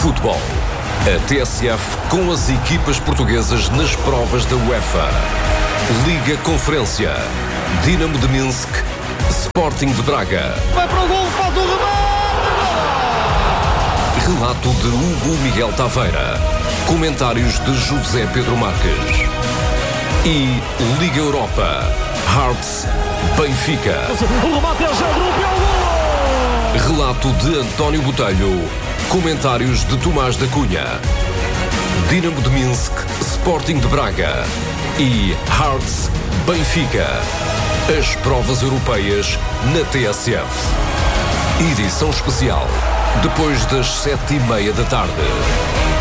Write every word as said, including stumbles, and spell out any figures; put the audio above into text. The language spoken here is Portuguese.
Futebol. A T S F com as equipas portuguesas nas provas da UEFA. Liga Conferência. Dinamo de Minsk, Sporting de Braga. Vai para o gol, faz o remate! Relato de Hugo Miguel Taveira. Comentários de José Pedro Marques. E Liga Europa. Hearts, Benfica. O remate é o gol! Relato de António Botelho. Comentários de Tomás da Cunha. Dinamo de Minsk, Sporting de Braga. E Hearts, Benfica. As provas europeias na T S F. Edição especial, depois das sete e meia da tarde.